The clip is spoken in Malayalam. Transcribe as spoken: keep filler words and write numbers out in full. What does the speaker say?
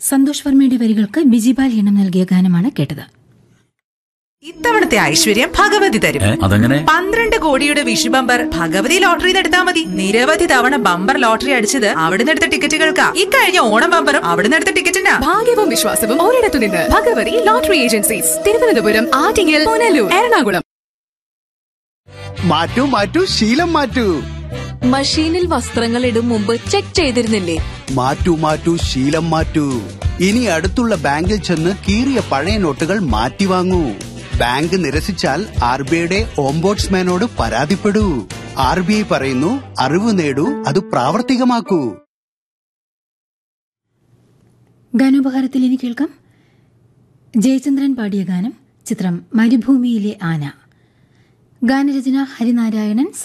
സന്തോഷ് വർമ്മയുടെ വരികൾക്ക് ബിജിപാൽ ഈണം നൽകിയ ഗാനമാണ് കേട്ടത്. ഇത്തവണത്തെ ഐശ്വര്യം ഭഗവതി തരും. അതെങ്ങനെ? പന്ത്രണ്ട് കോടിയുടെ വിഷു ബമ്പർ ഭഗവതി ലോട്ടറി എടുത്താൽ മതി. നിരവധി തവണ ബമ്പർ ലോട്ടറി അടിച്ചത് അവിടുന്ന് എടുത്ത ടിക്കറ്റുകൾക്കാ. ഇക്കഴിഞ്ഞ ഓണം ബമ്പറും അവിടുന്ന് എടുത്ത ടിക്കറ്റിനാ. ഭാഗ്യവും വിശ്വാസവും ഒരിടത്തു നിന്ന്. Bhagavathi lottery agencies, Thiruvananthapuram, Attingal, Punalur, Ernakulam. മാറ്റൂ മാറ്റൂ ശീലം മാറ്റൂ. മഷീനിൽ വസ്ത്രങ്ങൾ ഇടും മുമ്പ് ചെക്ക് ചെയ്തിരുന്നില്ലേ? മാറ്റൂ മാറ്റൂ ശീലം മാറ്റൂ. ഇനി അടുത്തുള്ള ബാങ്കിൽ ചെന്ന് കീറിയ പഴയ നോട്ടുകൾ മാറ്റി വാങ്ങൂ. ബാങ്ക് നിരസിച്ചാൽ ആർ ബി ഐയുടെ ഓംബോഡ്സ്മാനോട് പരാതിപ്പെടൂ. ആർ ബി ഐ പറയുന്നു, അറിവ് നേടൂ, അത് പ്രാവർത്തികമാക്കൂ. ഗാനോപഹാരത്തിൽ ഇനി കേൾക്കാം ജയചന്ദ്രൻ പാടിയ ഗാനം. ചിത്രം മരുഭൂമിയിലെ ആന. ഗാനരചന ഹരിനാരായണൻ.